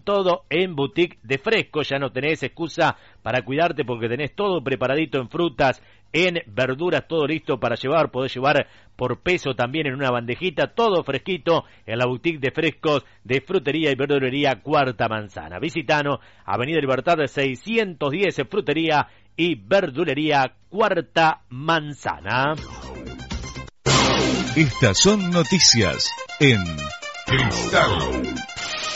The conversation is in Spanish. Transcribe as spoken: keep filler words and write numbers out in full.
todo en Boutique de Frescos. Ya no tenés excusa para cuidarte porque tenés todo preparadito en frutas, en verduras, todo listo para llevar. Podés llevar por peso también en una bandejita, todo fresquito en la Boutique de Frescos de Frutería y Verdulería Cuarta Manzana. Visitanos, Avenida Libertad seiscientos diez, Frutería y Verdulería Cuarta Manzana. Estas son noticias en Cristal